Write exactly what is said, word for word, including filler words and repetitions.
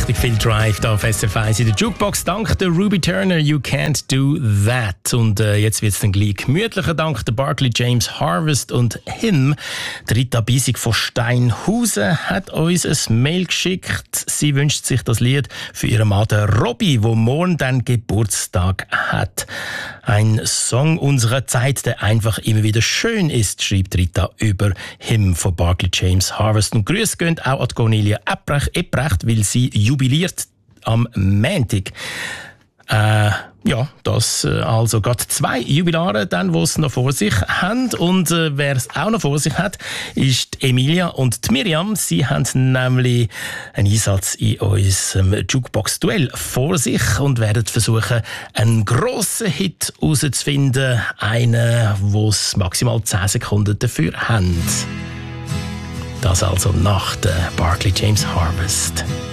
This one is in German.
richtig viel Drive da auf S R F eins in der Jukebox. Dank der Ruby Turner, You Can't Do That. Und äh, jetzt wird es dann gleich gemütlicher. Dank der Barclay James Harvest und Him. Rita Biesig von Steinhausen hat uns ein Mail geschickt. Sie wünscht sich das Lied für ihren Mann Robby, der morgen dann Geburtstag hat. Ein Song unserer Zeit, der einfach immer wieder schön ist, schreibt Rita über Him von Barclay James Harvest. Und Grüße gehen auch an Cornelia Ebrecht, weil sie jubiliert am Montag. Äh, ja, das äh, also gerade zwei Jubilare, dann, die es noch vor sich haben. Und äh, wer es auch noch vor sich hat, ist die Emilia und die Miriam. Sie haben nämlich einen Einsatz in unserem Jukebox-Duell vor sich und werden versuchen, einen grossen Hit herauszufinden. Einen, wo es maximal zehn Sekunden dafür haben. Das also nach der Barclay James Harvest.